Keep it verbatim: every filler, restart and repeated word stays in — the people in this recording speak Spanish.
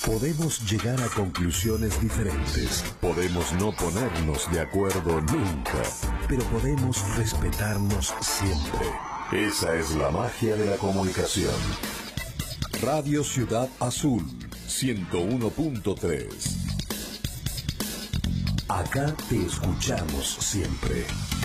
Podemos llegar a conclusiones diferentes, podemos no ponernos de acuerdo nunca, pero podemos respetarnos siempre. Esa es la magia de la comunicación. Radio Ciudad Azul, ciento uno punto tres. Acá te escuchamos siempre.